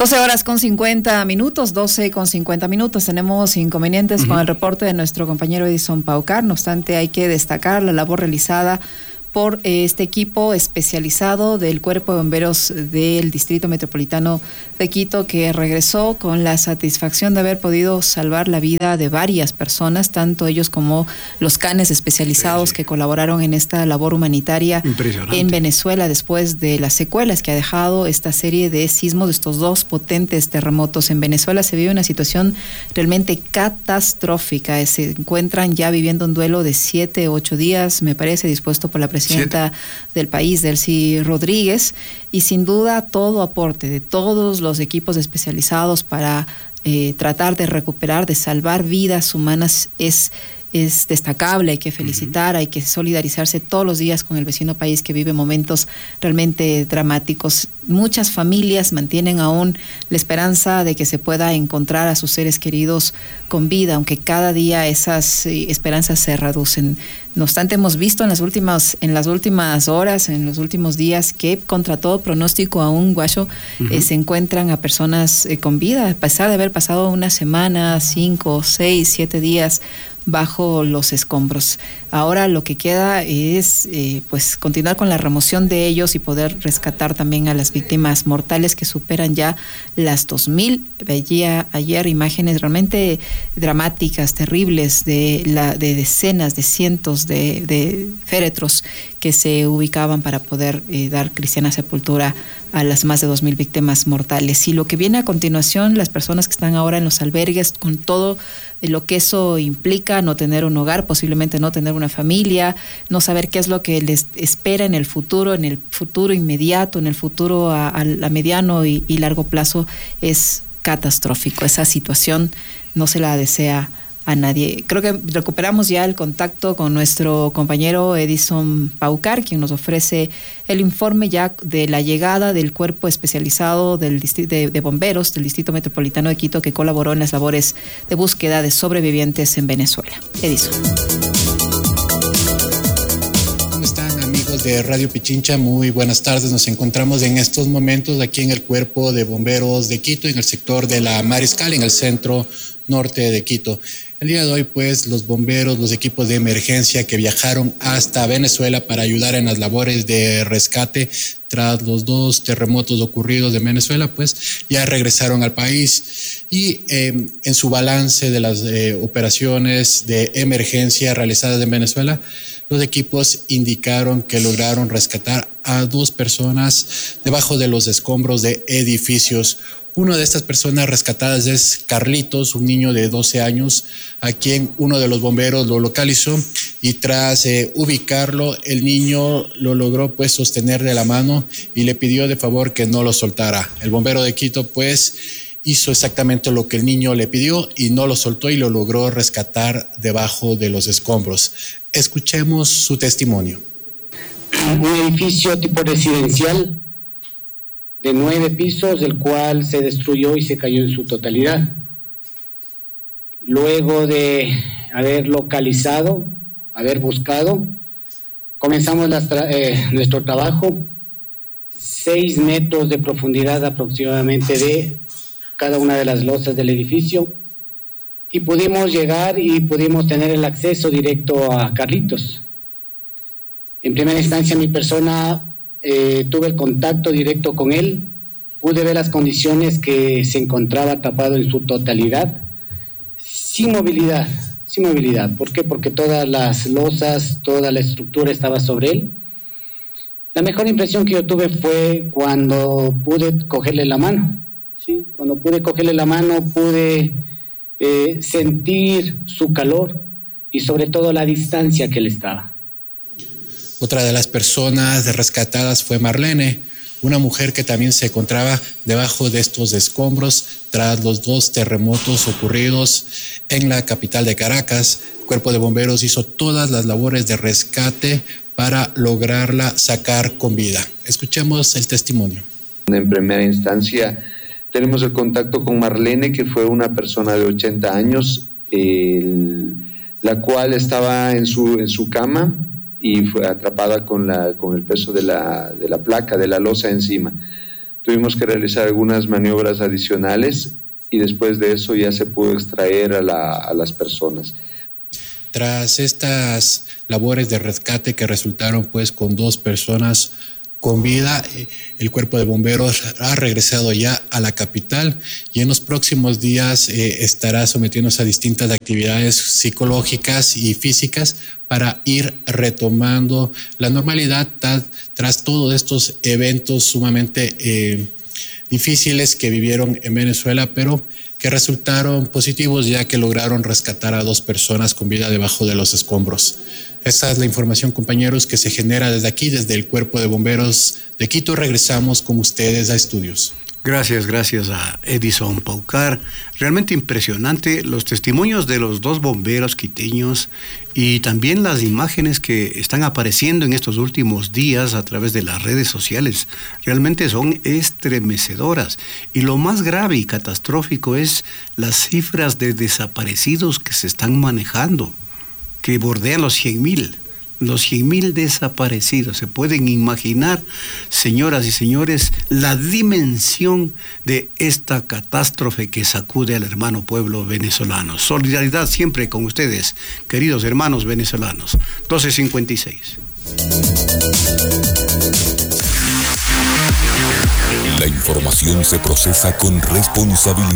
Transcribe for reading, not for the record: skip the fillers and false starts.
12 horas con 50 minutos, 12 con 50 minutos. Tenemos inconvenientes con el reporte de nuestro compañero Edison Paucar. No obstante, hay que destacar la labor realizada por este equipo especializado del Cuerpo de Bomberos del Distrito Metropolitano de Quito, que regresó con la satisfacción de haber podido salvar la vida de varias personas, tanto ellos como los canes especializados que colaboraron en esta labor humanitaria en Venezuela después de las secuelas que ha dejado esta serie de sismos, de estos dos potentes terremotos. En Venezuela se vive una situación realmente catastrófica. Se encuentran ya viviendo un duelo de 7, 8 días, me parece, dispuesto por la presidenta del país, Delcy Rodríguez, y sin duda todo aporte de todos los equipos especializados para tratar de recuperar, de salvar vidas humanas es destacable. Hay que felicitar, hay que solidarizarse todos los días con el vecino país que vive momentos realmente dramáticos. Muchas familias mantienen aún la esperanza de que se pueda encontrar a sus seres queridos con vida, aunque cada día esas esperanzas se reducen. No obstante, hemos visto en las últimas horas, en los últimos días, que contra todo pronóstico aún, Guacho, se encuentran a personas con vida, a pesar de haber pasado una semana, 5, 6, 7 días bajo los escombros. Ahora lo que queda es pues continuar con la remoción de ellos y poder rescatar también a las víctimas mortales, que superan ya las 2,000. Veía ayer imágenes realmente dramáticas, terribles, de decenas, de cientos de féretros que se ubicaban para poder dar cristiana sepultura a las más de 2,000 víctimas mortales. Y lo que viene a continuación, las personas que están ahora en los albergues, con todo lo que eso implica, no tener un hogar, posiblemente no tener una familia, no saber qué es lo que les espera en el futuro inmediato, en el futuro a mediano y largo plazo, es catastrófico. Esa situación no se la desea a nadie. Creo que recuperamos ya el contacto con nuestro compañero Edison Paucar, quien nos ofrece el informe ya de la llegada del cuerpo especializado de bomberos del Distrito Metropolitano de Quito, que colaboró en las labores de búsqueda de sobrevivientes en Venezuela. Edison. ¿Cómo están, amigos de Radio Pichincha? Muy buenas tardes. Nos encontramos en estos momentos aquí en el Cuerpo de Bomberos de Quito, en el sector de la Mariscal, en el centro norte de Quito. El día de hoy, pues, los bomberos, los equipos de emergencia que viajaron hasta Venezuela para ayudar en las labores de rescate tras los 2 terremotos ocurridos en Venezuela, pues ya regresaron al país y en su balance de las operaciones de emergencia realizadas en Venezuela, los equipos indicaron que lograron rescatar a 2 personas debajo de los escombros de edificios. Una de estas personas rescatadas es Carlitos, un niño de 12 años, a quien uno de los bomberos lo localizó y tras ubicarlo, el niño lo logró pues sostener de la mano y le pidió de favor que no lo soltara. El bombero de Quito pues hizo exactamente lo que el niño le pidió y no lo soltó y lo logró rescatar debajo de los escombros. Escuchemos su testimonio. Un edificio tipo residencial de 9 pisos, el cual se destruyó y se cayó en su totalidad. Luego de haber localizado, haber buscado, comenzamos nuestro trabajo, 6 metros de profundidad aproximadamente de cada una de las losas del edificio, y pudimos llegar y pudimos tener el acceso directo a Carlitos. En primera instancia, mi persona tuve el contacto directo con él, pude ver las condiciones que se encontraba atrapado en su totalidad, sin movilidad. ¿Por qué? Porque todas las losas, toda la estructura estaba sobre él. La mejor impresión que yo tuve fue cuando pude cogerle la mano, ¿sí? Cuando pude cogerle la mano, pude sentir su calor y sobre todo la distancia que él estaba. Otra de las personas rescatadas fue Marlene, una mujer que también se encontraba debajo de estos escombros tras los 2 terremotos ocurridos en la capital de Caracas. El Cuerpo de Bomberos hizo todas las labores de rescate para lograrla sacar con vida. Escuchemos el testimonio. En primera instancia tenemos el contacto con Marlene, que fue una persona de 80 años, la cual estaba en su cama y fue atrapada con el peso de la placa, de la losa encima. Tuvimos que realizar algunas maniobras adicionales y después de eso ya se pudo extraer a las personas. Tras estas labores de rescate que resultaron pues con 2 personas con vida, el Cuerpo de Bomberos ha regresado ya a la capital y en los próximos días estará sometiéndose a distintas actividades psicológicas y físicas para ir retomando la normalidad tras todos estos eventos sumamente difíciles que vivieron en Venezuela, pero que resultaron positivos ya que lograron rescatar a 2 personas con vida debajo de los escombros. Esta es la información, compañeros, que se genera desde aquí, desde el Cuerpo de Bomberos de Quito. Regresamos con ustedes a estudios. Gracias a Edison Paucar. Realmente impresionante los testimonios de los 2 bomberos quiteños y también las imágenes que están apareciendo en estos últimos días a través de las redes sociales. Realmente son estremecedoras. Y lo más grave y catastrófico es las cifras de desaparecidos que se están manejando, que bordean los 100,000. Los 100,000 desaparecidos. Se pueden imaginar, señoras y señores, la dimensión de esta catástrofe que sacude al hermano pueblo venezolano. Solidaridad siempre con ustedes, queridos hermanos venezolanos. 12:56. La información se procesa con responsabilidad.